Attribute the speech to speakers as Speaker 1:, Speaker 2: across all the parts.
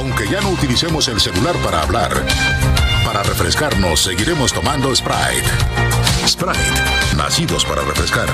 Speaker 1: Aunque ya no utilicemos el celular para hablar, para refrescarnos seguiremos tomando Sprite. Sprite, nacidos para refrescar.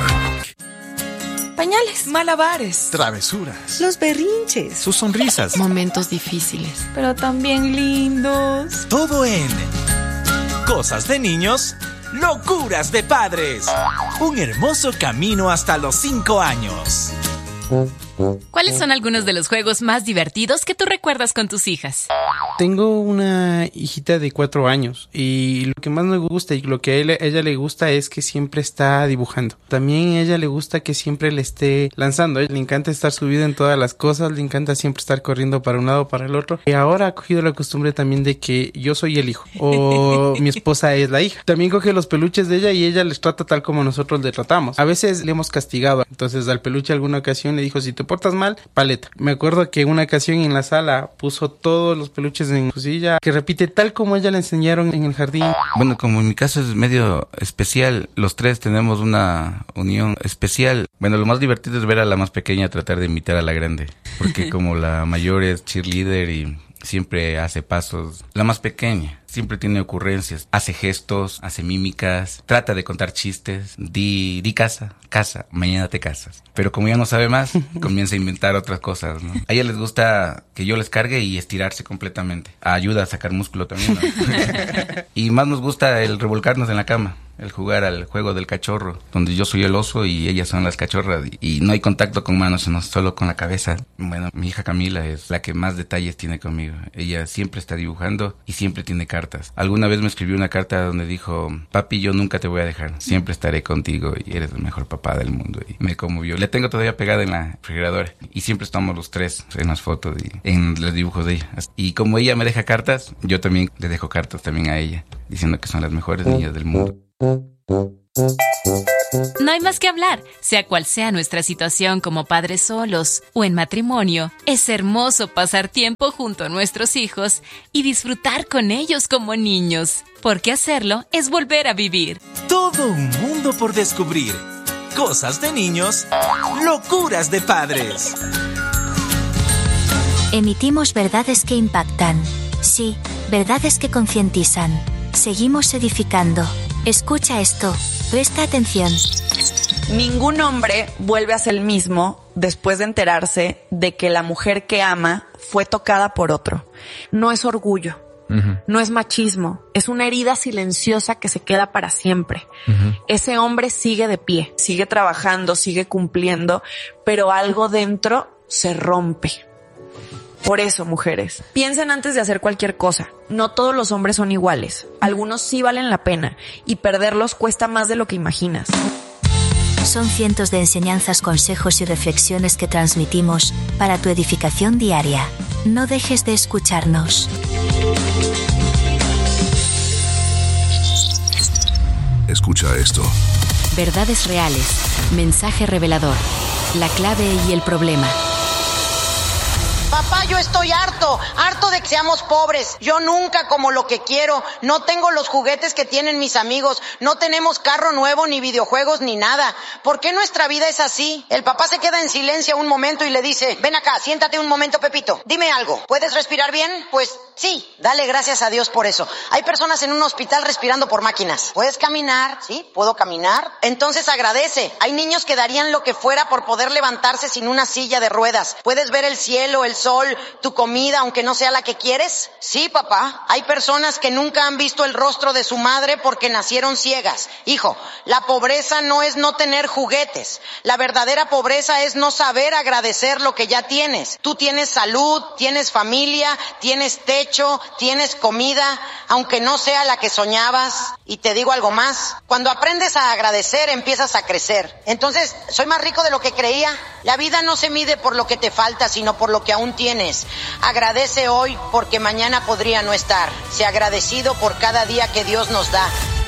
Speaker 2: Pañales,
Speaker 3: malabares, travesuras,
Speaker 2: los berrinches,
Speaker 3: sus sonrisas,
Speaker 4: momentos difíciles,
Speaker 2: pero también lindos.
Speaker 3: Todo en Cosas de Niños, Locuras de Padres. Un hermoso camino hasta los 5 años.
Speaker 4: ¿Cuáles son algunos de los juegos más divertidos que tú recuerdas con tus hijas?
Speaker 5: Tengo una hijita de 4 años y lo que más me gusta y lo que a ella le gusta es que siempre está dibujando. También a ella le gusta que siempre le esté lanzando. A ella le encanta estar subida en todas las cosas, le encanta siempre estar corriendo para un lado o para el otro. Y ahora ha cogido la costumbre también de que yo soy el hijo o mi esposa es la hija. También coge los peluches de ella y ella les trata tal como nosotros le tratamos. A veces le hemos castigado. Entonces al peluche alguna ocasión le dijo, si te portas mal, paleta. Me acuerdo que una ocasión en la sala puso todos los peluches en su silla, que repite tal como ella le enseñaron en el jardín.
Speaker 6: Bueno, como en mi caso es medio especial, los tres tenemos una unión especial. Bueno, lo más divertido es ver a la más pequeña tratar de imitar a la grande, porque como la mayor es cheerleader y siempre hace pasos, la más pequeña siempre tiene ocurrencias, hace gestos, hace mímicas, trata de contar chistes, di casa, mañana te casas. Pero como ya no sabe más, comienza a inventar otras cosas, ¿no? A ella les gusta que yo les cargue y estirarse completamente. Ayuda a sacar músculo también, ¿no? Y más nos gusta el revolcarnos en la cama, el jugar al juego del cachorro, donde yo soy el oso y ellas son las cachorras y no hay contacto con manos, sino solo con la cabeza. Bueno, mi hija Camila es la que más detalles tiene conmigo. Ella siempre está dibujando y siempre tiene cartas. Alguna vez me escribió una carta donde dijo, papi, yo nunca te voy a dejar, siempre estaré contigo y eres el mejor papá del mundo. Y me conmovió. La tengo todavía pegada en la refrigeradora y siempre estamos los tres en las fotos y en los dibujos de ella. Y como ella me deja cartas, yo también le dejo cartas también a ella, diciendo que son las mejores niñas del mundo.
Speaker 4: No hay más que hablar, sea cual sea nuestra situación como padres solos o en matrimonio. Es hermoso pasar tiempo junto a nuestros hijos y disfrutar con ellos como niños, porque hacerlo es volver a vivir.
Speaker 3: Todo un mundo por descubrir. Cosas de niños, locuras de padres.
Speaker 7: Emitimos verdades que impactan. Sí, verdades que concientizan. Seguimos edificando. Escucha esto. Presta atención.
Speaker 2: Ningún hombre vuelve a ser el mismo después de enterarse de que la mujer que ama fue tocada por otro. No es orgullo, no es machismo, es una herida silenciosa que se queda para siempre. Ese hombre sigue de pie, sigue trabajando, sigue cumpliendo, pero algo dentro se rompe. Por eso, mujeres, piensen antes de hacer cualquier cosa. No todos los hombres son iguales. Algunos sí valen la pena y perderlos cuesta más de lo que imaginas.
Speaker 7: Son cientos de enseñanzas, consejos y reflexiones que transmitimos para tu edificación diaria. No dejes de escucharnos.
Speaker 1: Escucha esto.
Speaker 4: Verdades reales, mensaje revelador, la clave y el problema.
Speaker 8: Papá, yo estoy harto de que seamos pobres. Yo nunca como lo que quiero. No tengo los juguetes que tienen mis amigos. No tenemos carro nuevo, ni videojuegos, ni nada. ¿Por qué nuestra vida es así? El papá se queda en silencio un momento y le dice, ven acá, siéntate un momento, Pepito. Dime algo, ¿puedes respirar bien? Pues sí, dale gracias a Dios por eso. Hay personas en un hospital respirando por máquinas. ¿Puedes caminar? Sí, puedo caminar. Entonces agradece. Hay niños que darían lo que fuera por poder levantarse sin una silla de ruedas. ¿Puedes ver el cielo, el sol, tu comida, aunque no sea la que quieres? Sí, papá. Hay personas que nunca han visto el rostro de su madre porque nacieron ciegas. Hijo, la pobreza no es no tener juguetes. La verdadera pobreza es no saber agradecer lo que ya tienes. Tú tienes salud, tienes familia, tienes techo, tienes comida, aunque no sea la que soñabas. Y te digo algo más. Cuando aprendes a agradecer, empiezas a crecer. Entonces, soy más rico de lo que creía. La vida no se mide por lo que te falta, sino por lo que aún tienes. Agradece hoy porque mañana podría no estar. Sé agradecido por cada día que Dios nos da.